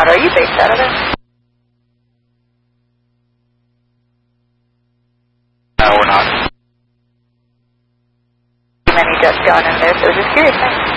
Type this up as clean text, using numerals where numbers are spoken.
Are you based out of there? No, we're not. Too many just gone in there, so just curious.